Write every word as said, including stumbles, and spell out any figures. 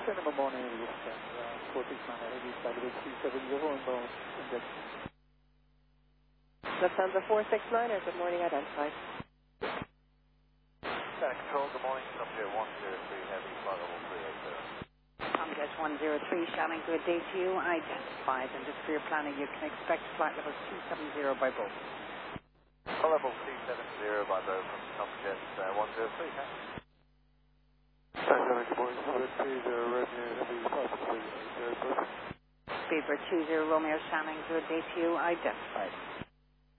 Cinema morning, Houston, uh, four six nine, heavy Saturday three seven zero inbound index. Lufthansa four six nine, good morning, identified. Center Control, good morning, subject one zero three, heavy, flight level three eight zero. Comjet one zero three, Shannon, good day to you, identified, and just for your planning, you can expect flight level two seven zero by both. Flight level two seven zero by both from Comjet uh, one zero three, huh? Center, good morning, seven three zero, Romeo, heavy, five three eight zero, perfect. Beaver two zero, Romeo, Shannon, good day to you, identified.